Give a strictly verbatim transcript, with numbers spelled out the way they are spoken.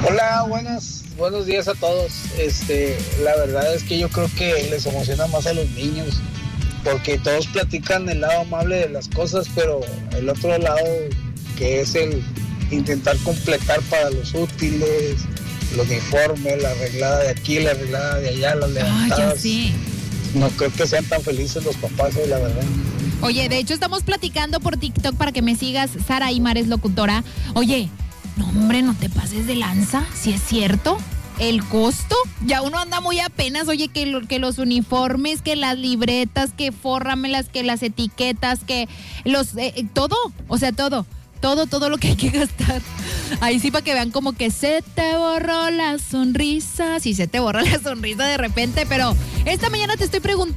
Hola, buenas, buenos días a todos. Este, la verdad es que yo creo que les emociona más a los niños, porque todos platican el lado amable de las cosas, pero el otro lado, que es el intentar completar para los útiles, el uniforme, la arreglada de aquí, la arreglada de allá, las levantadas. Ah, ya sí. No creo que sean tan felices los papás, eh, la verdad. Oye, de hecho estamos platicando por TikTok para que me sigas. Sara Aymar es locutora. Oye, no hombre, no te pases de lanza, si es cierto. El costo, ya uno anda muy apenas, oye, que, lo, que los uniformes, que las libretas, que fórramelas, que las etiquetas, que los, eh, todo, o sea, todo, todo, todo lo que hay que gastar. Ahí sí, para que vean como que se te borró la sonrisa, sí se te borra la sonrisa de repente, pero esta mañana te estoy preguntando.